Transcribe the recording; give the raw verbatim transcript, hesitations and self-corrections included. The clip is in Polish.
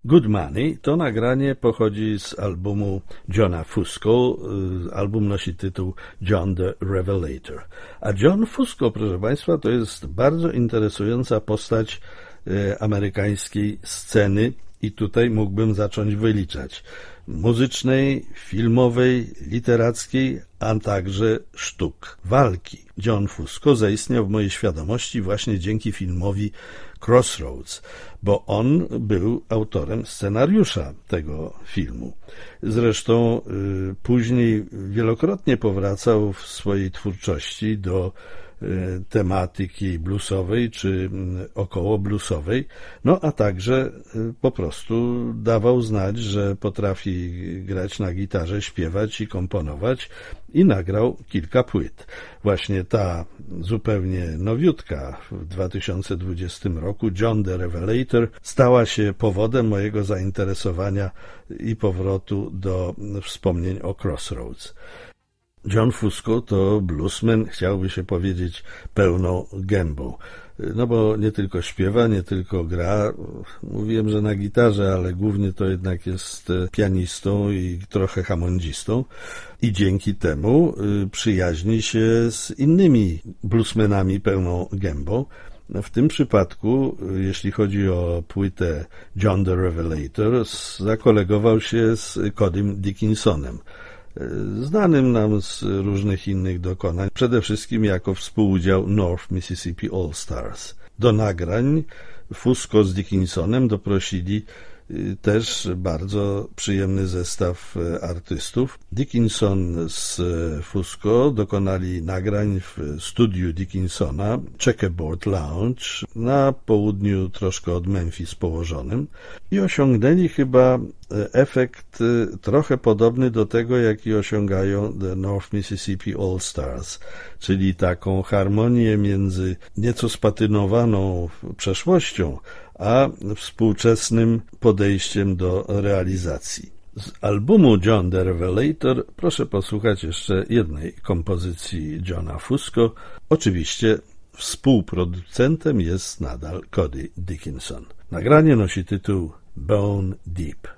Good Money to nagranie pochodzi z albumu Johna Fusco. Album nosi tytuł John the Revelator. A John Fusco, proszę Państwa, to jest bardzo interesująca postać amerykańskiej sceny i tutaj mógłbym zacząć wyliczać. Muzycznej, filmowej, literackiej, a także sztuk walki. John Fusco zaistniał w mojej świadomości właśnie dzięki filmowi Crossroads, bo on był autorem scenariusza tego filmu. Zresztą y, później wielokrotnie powracał w swojej twórczości do tematyki bluesowej czy około bluesowej, no a także po prostu dawał znać, że potrafi grać na gitarze, śpiewać i komponować i nagrał kilka płyt. Właśnie ta zupełnie nowiutka w dwa tysiące dwudziestym roku John the Revelator stała się powodem mojego zainteresowania i powrotu do wspomnień o Crossroads. John Fusco to bluesman, chciałby się powiedzieć, pełną gębą. No bo nie tylko śpiewa, nie tylko gra. Mówiłem, że na gitarze, ale głównie to jednak jest pianistą i trochę hamondzistą. I dzięki temu przyjaźni się z innymi bluesmenami pełną gębą. W tym przypadku, jeśli chodzi o płytę John the Revelator, zakolegował się z Codym Dickinsonem, znanym nam z różnych innych dokonań, przede wszystkim jako współudział North Mississippi All Stars. Do nagrań Fusco z Dickinsonem doprosili też bardzo przyjemny zestaw artystów. Dickinson z Fusco dokonali nagrań w studiu Dickinsona Checkerboard Lounge na południu troszkę od Memphis położonym i osiągnęli chyba efekt trochę podobny do tego, jaki osiągają The North Mississippi All Stars, czyli taką harmonię między nieco spatynowaną przeszłością a współczesnym podejściem do realizacji. Z albumu John the Revelator proszę posłuchać jeszcze jednej kompozycji Johna Fusco. Oczywiście współproducentem jest nadal Cody Dickinson. Nagranie nosi tytuł Bone Deep.